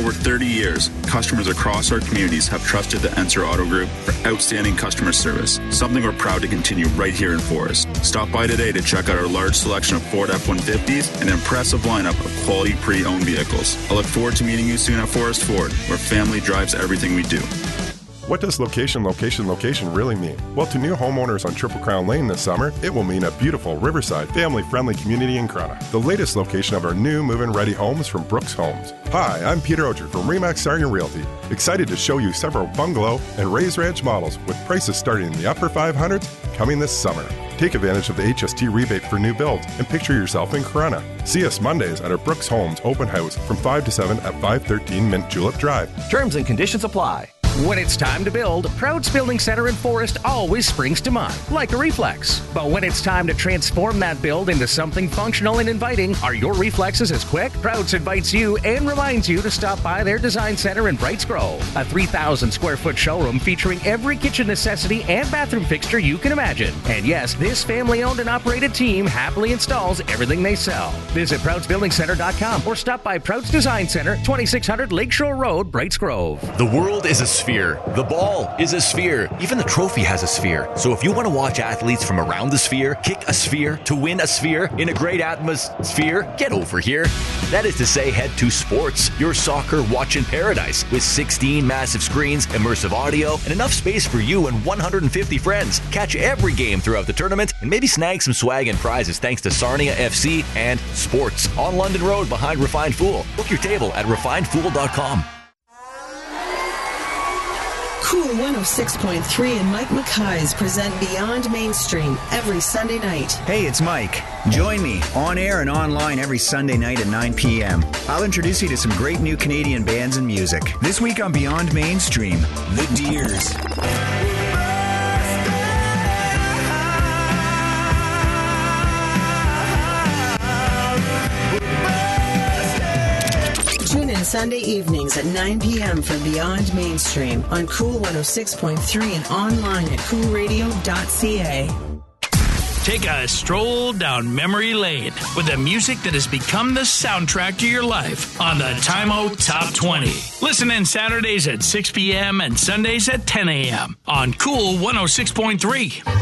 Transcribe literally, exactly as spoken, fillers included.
over thirty years, customers across our communities have trusted the Ensor Auto Group for outstanding customer service, something we're proud to continue right here in Forest. Stop by today to check out our large selection of Ford F one fifties and an impressive lineup of quality pre-owned vehicles. I look forward to meeting you soon at Forest Ford, where family drives everything we do. What does location, location, location really mean? Well, to new homeowners on Triple Crown Lane this summer, it will mean a beautiful riverside, family-friendly community in Corunna. The latest location of our new move-in ready homes from Brooks Homes. Hi, I'm Peter Oger from Remax Sargent Realty. Excited to show you several bungalow and Raised Ranch models with prices starting in the upper five hundreds coming this summer. Take advantage of the H S T rebate for new builds and picture yourself in Corunna. See us Mondays at our Brooks Homes open house from five to seven at five thirteen Mint Julep Drive. Terms and conditions apply. When it's time to build, Prouds Building Center in Forest always springs to mind, like a reflex. But when it's time to transform that build into something functional and inviting, are your reflexes as quick? Prouds invites you and reminds you to stop by their design center in Brights Grove, a three thousand square foot showroom featuring every kitchen necessity and bathroom fixture you can imagine. And yes, this family-owned and operated team happily installs everything they sell. Visit Prouds Building Center dot com or stop by Prouds Design Center, twenty-six hundred Lakeshore Road, Brights Grove. The world is a sphere. The ball is a sphere. Even the trophy has a sphere. So if you want to watch athletes from around the sphere, kick a sphere, to win a sphere, in a great atmosphere, get over here. That is to say, head to Sports, your soccer watching paradise, with sixteen massive screens, immersive audio, and enough space for you and one hundred fifty friends. Catch every game throughout the tournament and maybe snag some swag and prizes thanks to Sarnia F C and Sports on London Road behind Refined Fool. Book your table at refined fool dot com. Cool one oh six point three and Mike Mackay's present Beyond Mainstream every Sunday night. Hey, it's Mike. Join me on air and online every Sunday night at nine p.m. I'll introduce you to some great new Canadian bands and music. This week on Beyond Mainstream, The Deers. Tune in Sunday evenings at nine p.m. for Beyond Mainstream on Cool one oh six point three and online at cool radio dot c a. Take a stroll down memory lane with the music that has become the soundtrack to your life on the Time Out Top twenty. Listen in Saturdays at six p.m. and Sundays at ten a.m. on Cool one oh six point three.